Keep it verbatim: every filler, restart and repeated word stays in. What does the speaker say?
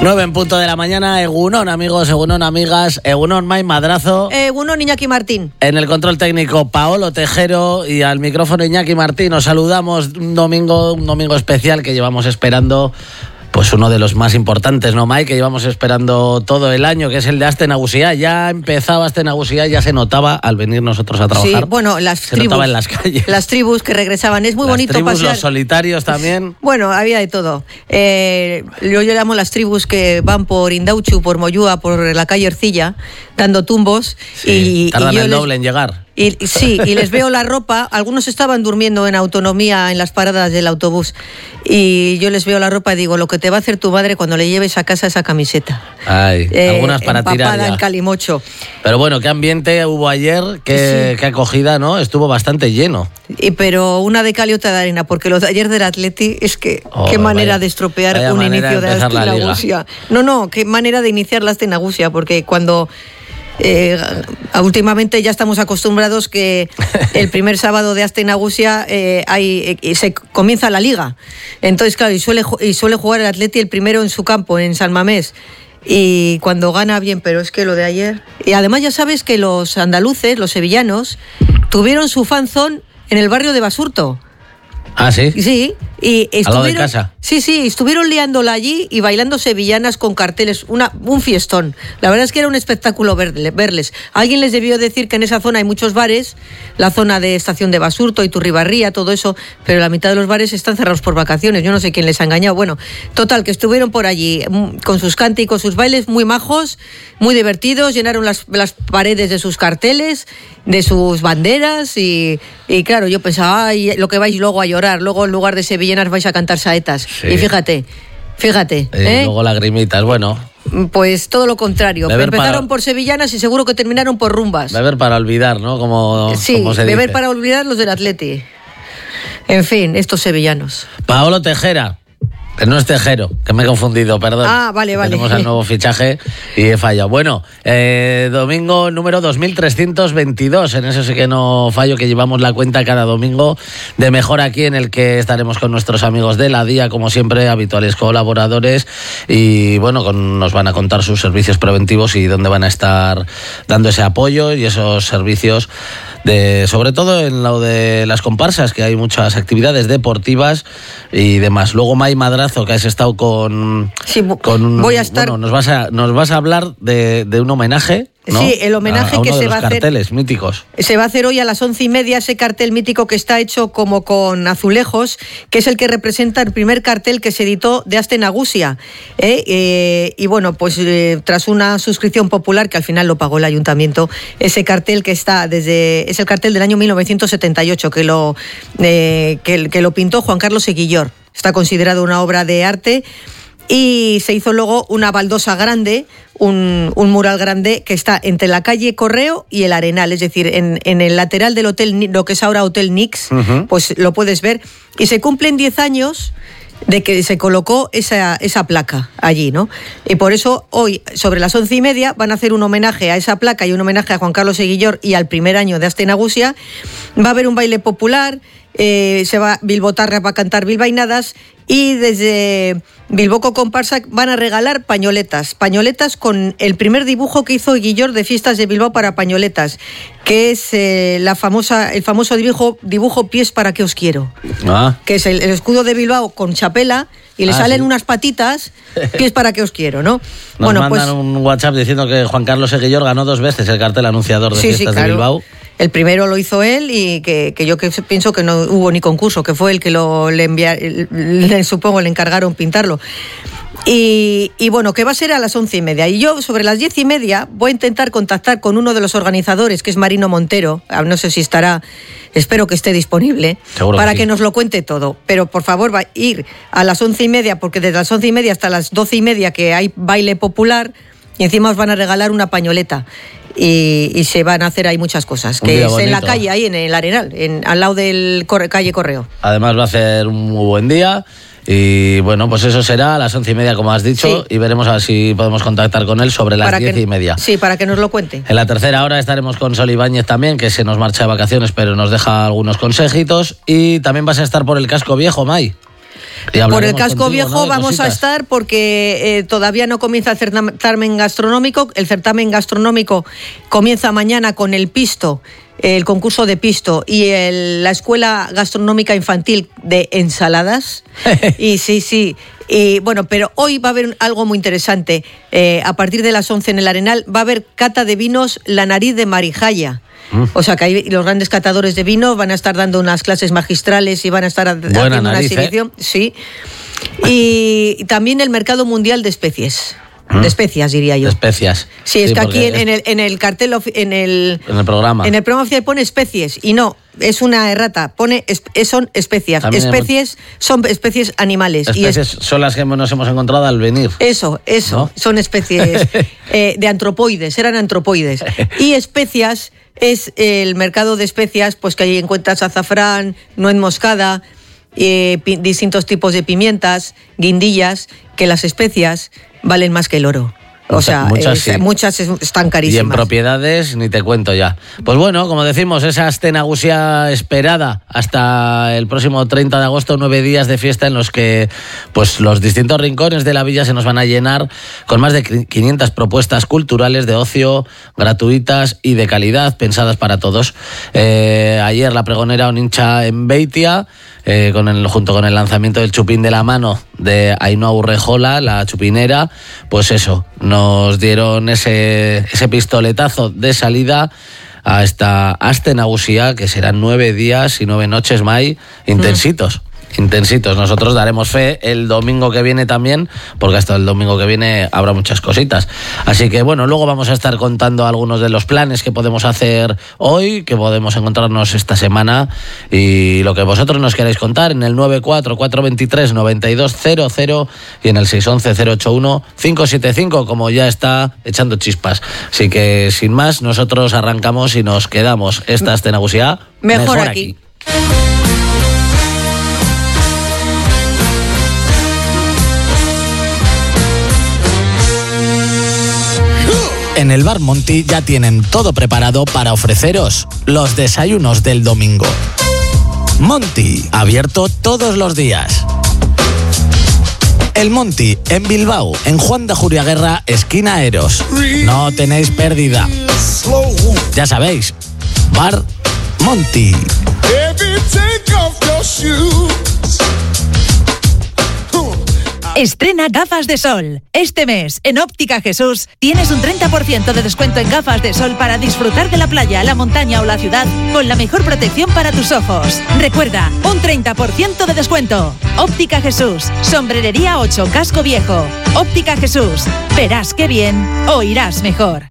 Nueve en punto de la mañana, Egunon, amigos, Egunon, amigas, Egunon, May Madrazo. Egunon, Iñaki Martín. En el control técnico, Paolo Tejero, y al micrófono Iñaki Martín. Nos saludamos un domingo, un domingo especial que llevamos esperando, pues uno de los más importantes, ¿no, May? Que llevamos esperando todo el año, que es el de Aste Nagusia. Ya empezaba Aste Nagusia, ya se notaba al venir nosotros a trabajar. Sí, bueno, las se tribus. notaba en las calles. Las tribus que regresaban. Es muy las bonito tribus, pasear. Los solitarios también. Bueno, había de todo. Eh, yo, yo llamo las tribus que van por Indauchu, por Moyúa, por la calle Ercilla, dando tumbos. Sí, y, tardan y yo el les... doble en llegar. Y, sí, y les veo la ropa, algunos estaban durmiendo en autonomía en las paradas del autobús, y yo les veo la ropa y digo, lo que te va a hacer tu madre cuando le lleves a casa esa camiseta. Ay, eh, algunas para tirar ya. En calimocho. Pero bueno, qué ambiente hubo ayer, qué, sí. qué acogida, ¿no? Estuvo bastante lleno. Y, pero una de cal y otra de arena, porque lo de ayer del Atleti es que oh, qué manera vaya, de estropear un inicio de Aste Nagusia. No, no, qué manera de iniciar la Aste Nagusia, porque cuando... Eh, últimamente ya estamos acostumbrados que el primer sábado de Aste Nagusia eh, hay, eh, se comienza la liga. Entonces, claro, y suele, y suele jugar el Atleti el primero en su campo, en San Mamés. Y cuando gana bien, pero es que lo de ayer... Y además ya sabes que los andaluces, los sevillanos, tuvieron su fanzone en el barrio de Basurto. Ah, ¿sí? Sí. Y estuvieron, ¿al lado de casa? Sí, sí, estuvieron liándola allí y bailando sevillanas con carteles, una, un fiestón. La verdad es que era un espectáculo verle, verles. Alguien les debió decir que en esa zona hay muchos bares, la zona de Estación de Basurto, Iturribarría, todo eso, pero la mitad de los bares están cerrados por vacaciones. Yo no sé quién les ha engañado. Bueno, total, que estuvieron por allí con sus cánticos, sus bailes muy majos, muy divertidos, llenaron las, las paredes de sus carteles, de sus banderas y, y claro, yo pensaba, ay, lo que vais luego a llorar, luego en lugar de sevillanas vais a cantar saetas. Sí. Y fíjate, fíjate. Y ¿eh? luego lagrimitas, bueno. Pues todo lo contrario. Beber Empezaron para... por sevillanas y seguro que terminaron por rumbas. Beber para olvidar, ¿no? Como, sí, como se beber dice. para olvidar los del Atleti. En fin, estos sevillanos. Paolo Tejera. Que no es Tejero, que me he confundido, perdón. Ah, vale, vale. Tenemos el nuevo fichaje y he fallado. Bueno, eh, domingo número dos mil trescientos veintidós, en eso sí que no fallo, que llevamos la cuenta cada domingo de Mejor Aquí, en el que estaremos con nuestros amigos de la D I A, como siempre, habituales colaboradores, y bueno, con, nos van a contar sus servicios preventivos y dónde van a estar dando ese apoyo y esos servicios, de sobre todo en lo de las comparsas, que hay muchas actividades deportivas y demás. Luego May Madrazo, que has estado con... Sí, con voy a estar... Bueno, nos vas a, nos vas a hablar de, de un homenaje, ¿no? Sí, el homenaje a, a que uno se de va a los hacer... carteles míticos. Se va a hacer hoy a las once y media, ese cartel mítico que está hecho como con azulejos, que es el que representa el primer cartel que se editó de Aste Nagusia. ¿eh? Eh, y bueno, pues eh, tras una suscripción popular, que al final lo pagó el ayuntamiento, ese cartel que está desde... Es el cartel del año mil novecientos setenta y ocho, que lo, eh, que, que lo pintó Juan Carlos Eguillor. Está considerado una obra de arte. Y se hizo luego una baldosa grande, un, un mural grande que está entre la calle Correo y el Arenal, es decir, en, en el lateral del hotel, lo que es ahora Hotel Nix, uh-huh. Pues lo puedes ver. Y se cumplen diez años de que se colocó esa, esa placa allí, ¿no? Y por eso hoy, sobre las once y media, van a hacer un homenaje a esa placa y un homenaje a Juan Carlos Eguillor y al primer año de Aste Nagusia. Va a haber un baile popular, eh, se va Bilbotarra va a cantar bilbainadas y desde Bilboco Comparsa van a regalar pañoletas, pañoletas con el primer dibujo que hizo Eguillor de Fiestas de Bilbao para pañoletas, que es eh, la famosa, el famoso dibujo, dibujo Pies para que os quiero, ah. que es el, el escudo de Bilbao con chapela y le ah, salen sí. unas patitas, Pies para que os quiero, ¿no? Nos bueno, mandan pues, un WhatsApp diciendo que Juan Carlos Eguillor ganó dos veces el cartel anunciador de sí, Fiestas sí, claro. de Bilbao. El primero lo hizo él y que, que yo que pienso que no hubo ni concurso, que fue el que lo, le, envia, le supongo le encargaron pintarlo. Y, y bueno, que va a ser a las once y media. Y yo sobre las diez y media voy a intentar contactar con uno de los organizadores, que es Marino Montero. No sé si estará, espero que esté disponible, seguro para que, que sí. nos lo cuente todo. Pero por favor, va a ir a las once y media, porque desde las once y media hasta las doce y media que hay baile popular, y encima os van a regalar una pañoleta. Y, y se van a hacer ahí muchas cosas, que es bonito. En la calle, ahí en el Arenal, en, al lado del corre, calle Correo. Además va a ser un muy buen día. Y bueno, pues eso será a las once y media, como has dicho, sí. Y veremos a ver si podemos contactar con él sobre las para diez que, y media. Sí, para que nos lo cuente. En la tercera hora estaremos con Sol Ibáñez también, que se nos marcha de vacaciones, pero nos deja algunos consejitos. Y también vas a estar por el Casco Viejo, May. Por el casco contigo, viejo ¿no? vamos cositas. a estar porque eh, todavía no comienza el certamen gastronómico. El certamen gastronómico comienza mañana con el pisto, el concurso de pisto y el, la escuela gastronómica infantil de ensaladas. Y sí, sí. Y bueno, pero hoy va a haber algo muy interesante. Eh, a partir de las once en el Arenal va a haber cata de vinos La Nariz de Marijaya. Mm. O sea que ahí los grandes catadores de vino van a estar dando unas clases magistrales y van a estar Buena haciendo nariz, una exhibición. ¿eh? Sí. Y también el mercado mundial de especies. De especias, diría yo. De especias. Sí, es sí, que aquí en, es... en, el, en el cartel, en el, en el programa. En el programa oficial pone especies y no, es una errata. Pone es, son especias. También especies hemos... son especies animales. Especies y es... son las que nos hemos encontrado al venir. Eso, eso. ¿No? Son especies eh, de antropoides, eran antropoides. Y especias es el mercado de especias, pues que ahí encuentras azafrán, nuez moscada, eh, pi- distintos tipos de pimientas, guindillas, que las especias valen más que el oro. O sea, muchas, eh, sí. muchas están carísimas. Y en propiedades ni te cuento ya. Pues bueno, como decimos, esa Aste Nagusia esperada hasta el próximo treinta de agosto, nueve días de fiesta en los que pues los distintos rincones de la villa se nos van a llenar con más de quinientas propuestas culturales de ocio, gratuitas y de calidad, pensadas para todos. Eh, ayer la pregonera Onincha en Beitia, Eh, con el, junto con el lanzamiento del chupín de la mano de Ainhoa Urrejola, la chupinera, pues eso, nos dieron ese, ese pistoletazo de salida a esta Aste Nagusia, que serán nueve días y nueve noches, Mai, intensitos. Mm. Intensitos. Nosotros daremos fe el domingo que viene también, porque hasta el domingo que viene habrá muchas cositas. Así que bueno, luego vamos a estar contando algunos de los planes que podemos hacer hoy, que podemos encontrarnos esta semana y lo que vosotros nos queráis contar en el nueve cuatro cuatro dos tres nueve dos cero cero y en el seis uno uno cero ocho uno cinco siete cinco, como ya está echando chispas. Así que sin más, nosotros arrancamos y nos quedamos. Esta Aste Nagusia mejor, mejor aquí. aquí. En el Bar Monty ya tienen todo preparado para ofreceros los desayunos del domingo. Monty, abierto todos los días. El Monty, en Bilbao, en Juan de Juriaguerra, esquina Eros. No tenéis pérdida. Ya sabéis, Bar Monty. Estrena gafas de sol. Este mes, en Óptica Jesús, tienes un treinta por ciento de descuento en gafas de sol para disfrutar de la playa, la montaña o la ciudad con la mejor protección para tus ojos. Recuerda, un treinta por ciento de descuento. Óptica Jesús, Sombrerería ocho, Casco Viejo. Óptica Jesús, verás qué bien, oirás mejor.